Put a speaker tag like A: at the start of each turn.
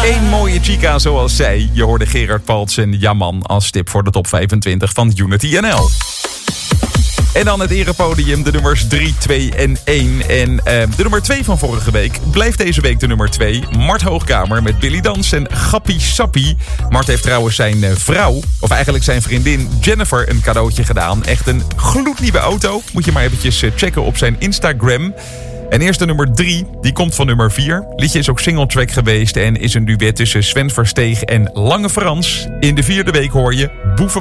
A: Eén mooie chica zoals zij. Je hoorde Gerard Paltz en Jaman als tip voor de top 25 van Unity NL. En dan het erepodium, de nummers 3, 2 en 1. En de nummer 2 van vorige week blijft deze week de nummer 2. Mart Hoogkamer met Billy Dans en Gappie Sappie. Mart heeft trouwens zijn vrouw, of eigenlijk zijn vriendin Jennifer, een cadeautje gedaan. Echt een gloednieuwe auto. Moet je maar eventjes checken op zijn Instagram. En eerst de nummer 3, die komt van nummer 4. Liedje is ook singletrack geweest en is een duet tussen Sven Versteeg en Lange Frans. In de 4e week hoor je Boeven.